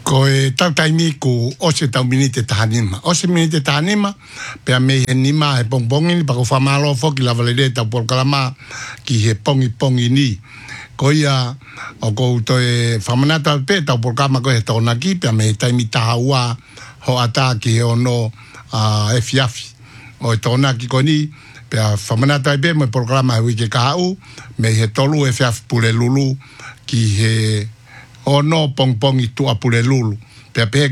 Ko e tautaimi ku ose tau minite tahanima. Ose minite tahanima, pea me he nima he pongpongi ni, pako whamalo foki la valede tau polkalama ki he pongi ni. Ko ia, o kou to e whamanata pe tau polkalama ko he tōna ki, pea me he taimi tahaua ho ata ki he ono e fiafi. O e tōna ki ko ni, pea whamanata pe me polkalama he wike kahau, me he tolu e fiafi pule lulu ki he ono pongpongi tua pule lulu. Pea pe